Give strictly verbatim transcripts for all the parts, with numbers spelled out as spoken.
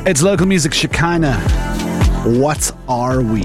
It's local music, Shekinah. What are we?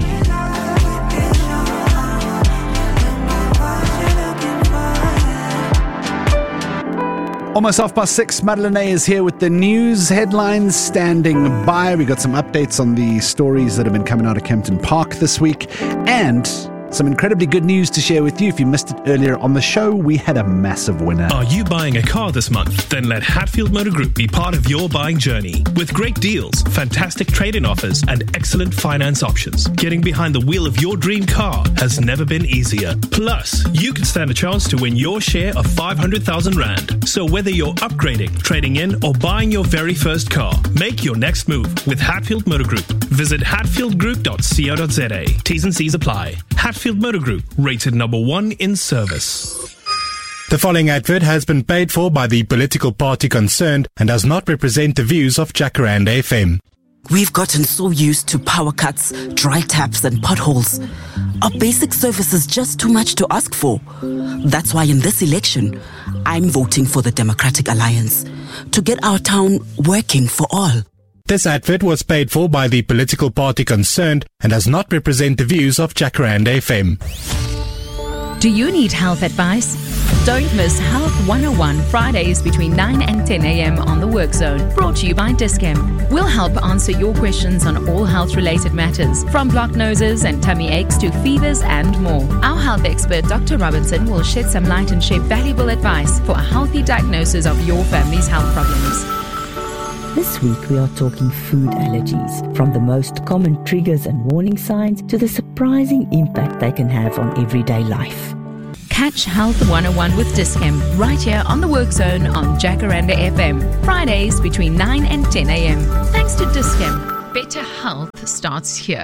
Almost half past six. Madeleine is here with the news headlines standing by. We got some updates on the stories that have been coming out of Kempton Park this week, and some incredibly good news to share with you. If you missed it earlier on the show, we had a massive winner. Are you buying a car this month? Then let Hatfield Motor Group be part of your buying journey. With great deals, fantastic trade-in offers, and excellent finance options, getting behind the wheel of your dream car has never been easier. Plus, you could stand a chance to win your share of five hundred thousand rand. So whether you're upgrading, trading in, or buying your very first car, make your next move with Hatfield Motor Group. Visit hatfield group dot co dot za. T's and C's apply. Hatfield Motor Group, rated number one in service. The following advert has been paid for by the political party concerned and does not represent the views of Jacaranda F M. We've gotten so used to power cuts, dry taps and potholes. Our basic service is just too much to ask for. That's why in this election, I'm voting for the Democratic Alliance to get our town working for all. This advert was paid for by the political party concerned and does not represent the views of Jacaranda F M. Do you need health advice? Don't miss Health one oh one Fridays between nine and ten a.m. on the Work Zone, brought to you by Dis-Chem. We'll help answer your questions on all health-related matters, from blocked noses and tummy aches to fevers and more. Our health expert, Doctor Robinson, will shed some light and share valuable advice for a healthy diagnosis of your family's health problems. This week we are talking food allergies, from the most common triggers and warning signs to the surprising impact they can have on everyday life. Catch Health one oh one with Dis-Chem right here on the Work Zone on Jacaranda F M, Fridays between nine and ten a.m. Thanks to Dis-Chem, better health starts here.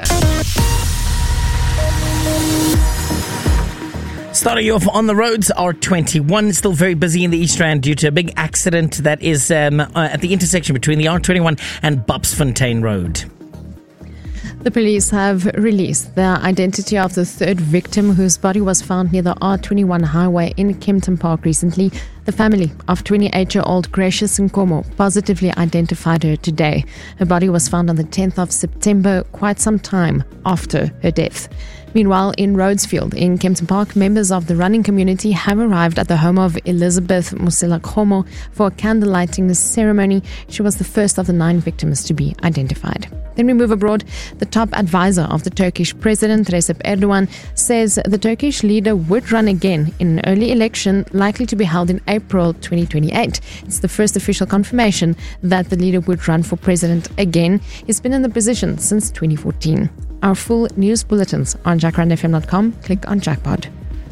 Starting you off on the roads, R twenty-one, still very busy in the East Rand due to a big accident that is um, uh, at the intersection between the R twenty-one and Bobsfontein Road. The police have released the identity of the third victim whose body was found near the R twenty-one highway in Kempton Park recently. The family of twenty-eight-year-old Gracious Nkomo positively identified her today. Her body was found on the tenth of September, quite some time after her death. Meanwhile, in Rhodesfield, in Kempton Park, members of the running community have arrived at the home of Elizabeth Musila Khomo for a candlelighting ceremony. She was the first of the nine victims to be identified. Then we move abroad. The top advisor of the Turkish president, Recep Erdogan, says the Turkish leader would run again in an early election likely to be held in April twenty twenty-eight. It's the first official confirmation that the leader would run for president again. He's been in the position since twenty fourteen. Our full news bulletins on jacaranda f m dot com. Click on Jackpod.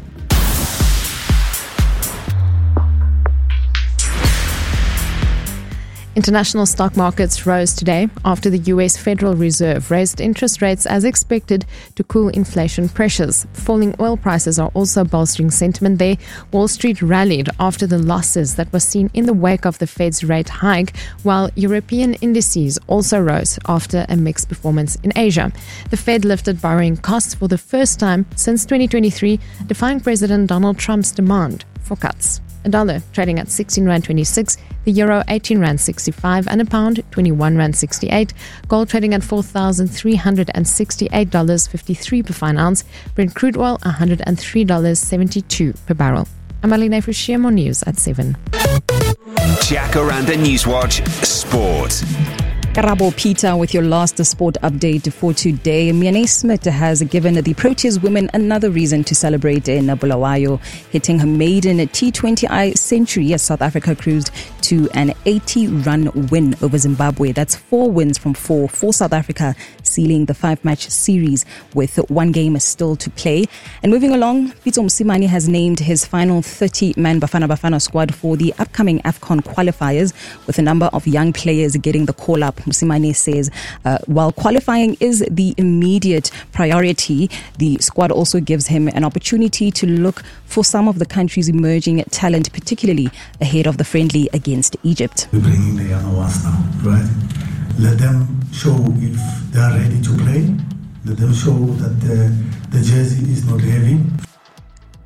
International stock markets rose today after the U S Federal Reserve raised interest rates as expected to cool inflation pressures. Falling oil prices are also bolstering sentiment there. Wall Street rallied after the losses that were seen in the wake of the Fed's rate hike, while European indices also rose after a mixed performance in Asia. The Fed lifted borrowing costs for the first time since twenty twenty-three, defying President Donald Trump's demand for cuts. A dollar trading at sixteen rand twenty-six, the euro eighteen rand sixty-five, and a pound twenty-one rand sixty-eight. Gold trading at four thousand three hundred sixty-eight dollars and fifty-three cents per fine ounce. Brent crude oil one hundred three dollars and seventy-two cents per barrel. I'm Aline for share more news at seven. Jacaranda Newswatch Sport. Karabo Peter with your last sport update for today. Miane Smith has given the Proteas women another reason to celebrate in Bulawayo, hitting her maiden T twenty I century as South Africa cruised to an eighty-run win over Zimbabwe. That's four wins from four for South Africa, sealing the five-match series with one game still to play. And moving along, Pitso Mosimane has named his final thirty-man Bafana Bafana squad for the upcoming AFCON qualifiers, with a number of young players getting the call-up. Mosimane says uh, while qualifying is the immediate priority, the squad also gives him an opportunity to look for some of the country's emerging talent, particularly ahead of the friendly against Egypt. We're bringing the younger ones now, right? Let them show if they are ready to play. Let them show that the, the jersey is not heavy.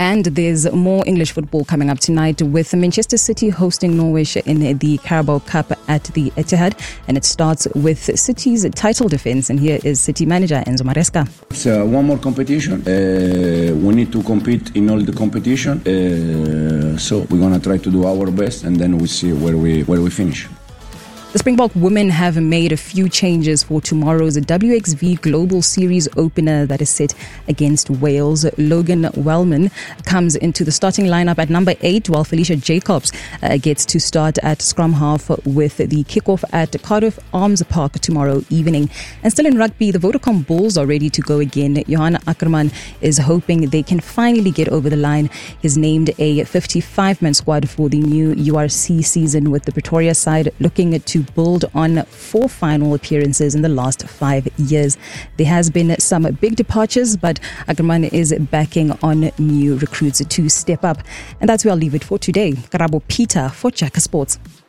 And there's more English football coming up tonight with Manchester City hosting Norwich in the Carabao Cup at the Etihad. And it starts with City's title defense. And here is City manager Enzo Maresca. It's uh, one more competition. Uh, we need to compete in all the competition. Uh, so we're going to try to do our best, and then we see where we where we finish. The Springbok women have made a few changes for tomorrow's W X V Global Series opener that is set against Wales. Logan Wellman comes into the starting lineup at number eight, while Felicia Jacobs uh, gets to start at scrum half with the kickoff at Cardiff Arms Park tomorrow evening. And still in rugby, the Vodacom Bulls are ready to go again. Johan Ackerman is hoping they can finally get over the line. He's named a fifty-five man squad for the new U R C season, with the Pretoria side looking to build on four final appearances in the last five years. There has been some big departures, but Ackerman is backing on new recruits to step up. And that's where I'll leave it for today. Karabo Peter for Chaka Sports.